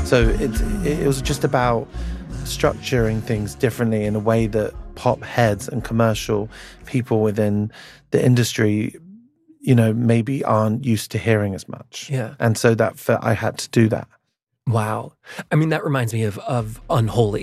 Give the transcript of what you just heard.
So it was just about structuring things differently in a way that pop heads and commercial people within the industry, maybe aren't used to hearing as much. Yeah. And so I had to do that. Wow. I mean, that reminds me of Unholy.